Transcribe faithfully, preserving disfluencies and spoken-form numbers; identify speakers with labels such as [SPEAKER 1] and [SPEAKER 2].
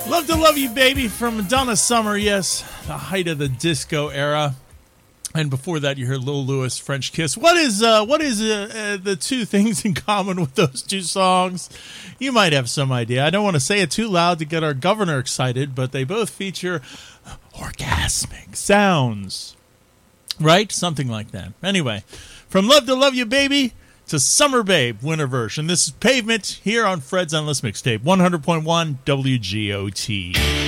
[SPEAKER 1] Love to Love You Baby from Donna Summer, yes, the height of the disco era. And before that, you heard Lil Louis, French Kiss. What is uh, what is uh, uh, the two things in common with those two songs? You might have some idea. I don't want to say it too loud to get our governor excited, but they both feature orgasmic sounds. Right? Something like that. Anyway, from Love to Love You Baby to Summer Babe, winter version. This is Pavement here on Fred's Endless Mixtape, one hundred point one W G O T.